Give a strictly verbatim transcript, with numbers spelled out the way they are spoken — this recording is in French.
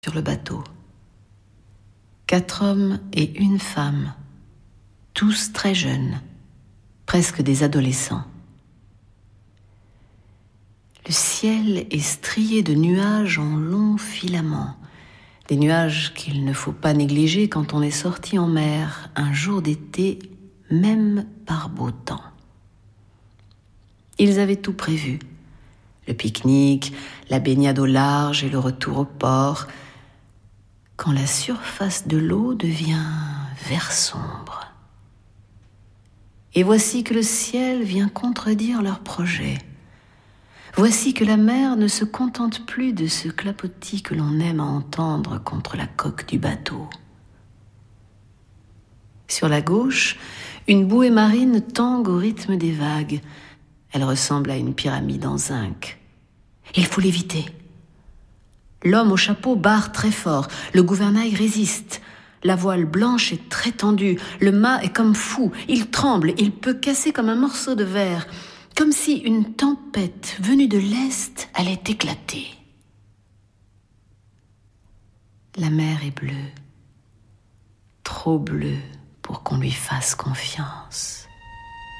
sur le bateau. Quatre hommes et une femme, tous très jeunes, presque des adolescents. Le ciel est strié de nuages en longs filaments, des nuages qu'il ne faut pas négliger quand on est sorti en mer un jour d'été, même par beau temps. Ils avaient tout prévu, le pique-nique, la baignade au large et le retour au port, quand la surface de l'eau devient vert sombre. Et voici que le ciel vient contredire leurs projets. Voici que la mer ne se contente plus de ce clapotis que l'on aime à entendre contre la coque du bateau. Sur la gauche, une bouée marine tangue au rythme des vagues. Elle ressemble à une pyramide en zinc. Il faut l'éviter. L'homme au chapeau barre très fort. Le gouvernail résiste. La voile blanche est très tendue. Le mât est comme fou. Il tremble. Il peut casser comme un morceau de verre. Comme si une tempête venue de l'Est allait éclater. La mer est bleue. Trop bleue pour qu'on lui fasse confiance.